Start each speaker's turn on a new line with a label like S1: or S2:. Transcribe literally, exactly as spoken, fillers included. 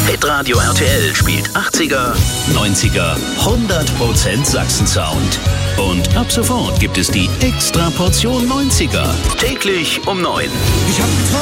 S1: Hitradio R T L spielt achtziger, neunziger, hundert Prozent Sachsen-Sound. Und ab sofort gibt es die Extra Portion neunziger. Täglich um neun.
S2: Ich hab